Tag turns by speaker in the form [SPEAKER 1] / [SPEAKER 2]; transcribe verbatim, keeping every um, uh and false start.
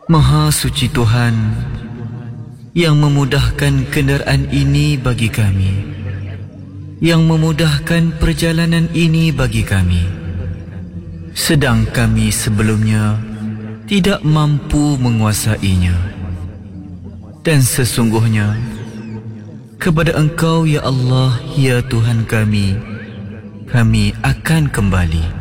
[SPEAKER 1] Maha suci Tuhan yang memudahkan kenderaan ini bagi kami, yang memudahkan perjalanan ini bagi kami, sedang kami sebelumnya tidak mampu menguasainya. Dan sesungguhnya kepada Engkau ya Allah, ya Tuhan kami, kami akan kembali.